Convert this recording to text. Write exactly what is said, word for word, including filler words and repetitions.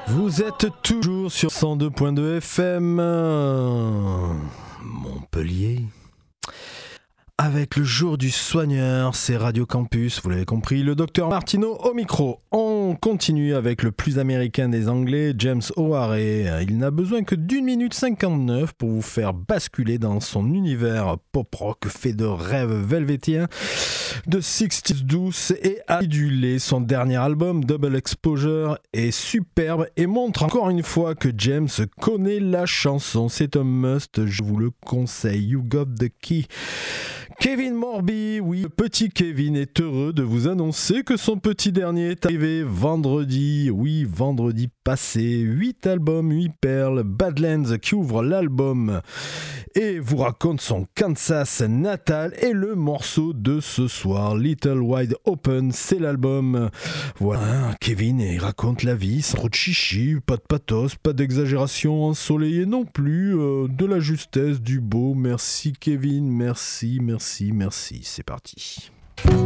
Vous êtes toujours sur cent deux point deux F M Montpellier. Avec le jour du soigneur, c'est Radio Campus, vous l'avez compris, le docteur Martineau au micro. On continue avec le plus américain des Anglais, James O'Hare. Il n'a besoin que d'une minute cinquante-neuf pour vous faire basculer dans son univers pop-rock fait de rêves velvétiens, de sixties douces et adulés. Son dernier album, Double Exposure, est superbe et montre encore une fois que James connaît la chanson. C'est un must, je vous le conseille. You got the key. Kevin Morby, oui, le petit Kevin est heureux de vous annoncer que son petit dernier est arrivé vendredi, oui, vendredi passé. huit albums, huit perles, Badlands qui ouvre l'album et vous raconte son Kansas natal, et le morceau de ce soir, Little Wide Open, c'est l'album. Voilà, Kevin, il raconte la vie, sans trop de chichi, pas de pathos, pas d'exagération ensoleillée non plus, euh, de la justesse, du beau. Merci Kevin, merci, merci, merci, c'est parti.